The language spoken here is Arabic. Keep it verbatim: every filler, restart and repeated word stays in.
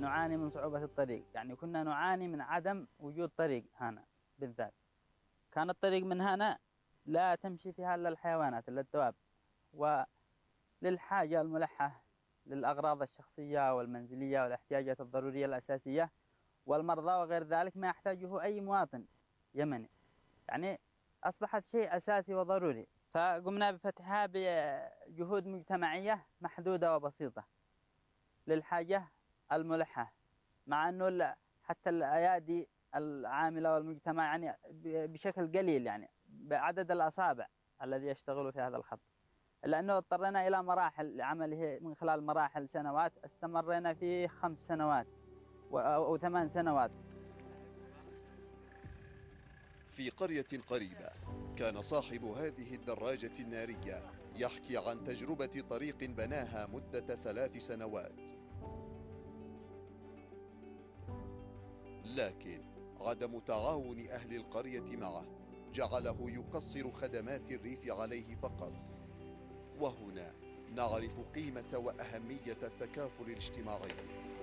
نعاني من صعوبة الطريق، يعني كنا نعاني من عدم وجود طريق هنا بالذات. كان الطريق من هنا لا تمشي فيها إلا الحيوانات إلا الدواب، وللحاجة الملحة للأغراض الشخصية والمنزلية والاحتياجات الضرورية الأساسية والمرضى وغير ذلك ما يحتاجه أي مواطن يمني، يعني أصبحت شيء أساسي وضروري. فقمنا بفتحها بجهود مجتمعية محدودة وبسيطة للحاجة الملحة، مع أنه حتى الأيادي العاملة والمجتمع يعني بشكل قليل، يعني بعدد الأصابع الذي يشتغل في هذا الخط، إلا أنه اضطرينا إلى مراحل لعمله من خلال مراحل سنوات استمرنا فيه خمس سنوات أو ثمان سنوات. في قرية قريبة كان صاحب هذه الدراجة النارية يحكي عن تجربة طريق بناها مدة ثلاث سنوات، لكن عدم تعاون أهل القرية معه جعله يقصر خدمات الريف عليه فقط. وهنا نعرف قيمة وأهمية التكافل الاجتماعي.